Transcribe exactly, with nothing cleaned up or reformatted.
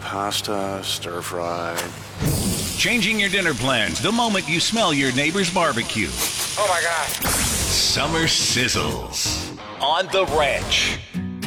pasta, stir fried. Changing your dinner plans the moment you smell your neighbor's barbecue. Oh my God. Summer Sizzles on The Ranch.